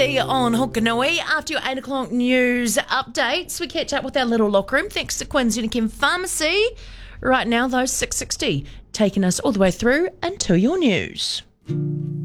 Kathy on Hokanui. After your 8 o'clock news updates, we catch up with our little locker room thanks to Quinn's Unichem Pharmacy. Right now, those 6:60 taking us all the way through until your news.